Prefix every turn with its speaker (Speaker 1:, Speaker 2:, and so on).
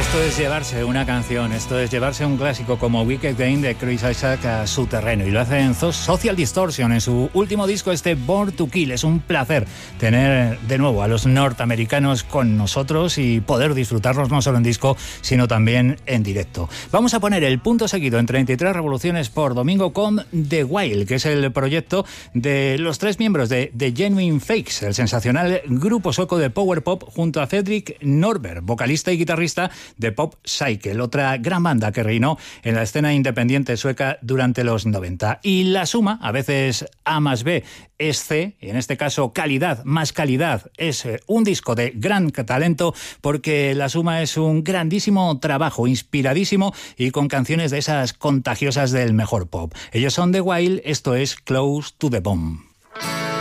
Speaker 1: Esto es llevarse una canción, esto es llevarse un clásico como Wicked Game de Chris Isaak a su terreno, y lo hace en Social Distortion, en su último disco, Born to Kill. Es un placer tener de nuevo a los norteamericanos con nosotros y poder disfrutarlos no solo en disco, sino también en directo. Vamos a poner el punto seguido en 33 revoluciones por domingo con The Wild, que es el proyecto de los 3 miembros de Genuine Fakes, el sensacional grupo sueco de power pop, junto a Fredrik Norberg, vocalista y guitarrista de Pop Cycle, otra gran banda que reinó en la escena independiente sueca durante los 90. Y la suma, a veces A más B es C, y en este caso calidad más calidad, es un disco de gran talento, porque la suma es un grandísimo trabajo, inspiradísimo y con canciones de esas contagiosas del mejor pop. Ellos son The Wild, esto es Close to the Bomb.